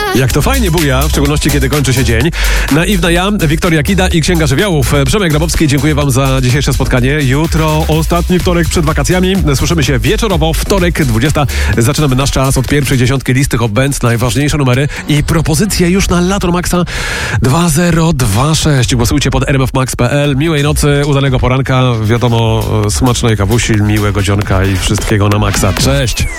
Jak to fajnie buja, w szczególności kiedy kończy się dzień. Naiwna ja, Wiktoria Kida i Księga Żywiołów. Przemek Grabowski, dziękuję wam za dzisiejsze spotkanie. Jutro ostatni wtorek przed wakacjami. Słyszymy się wieczorowo, wtorek 20. Zaczynamy nasz czas od pierwszej dziesiątki listy Hot Bands, najważniejsze numery i propozycje już na Lato Maxa 2026. Głosujcie pod rmfmax.pl. Miłej nocy, udanego poranka, wiadomo, smacznej kawusi, miłego dzionka i wszystkiego na maksa. Cześć!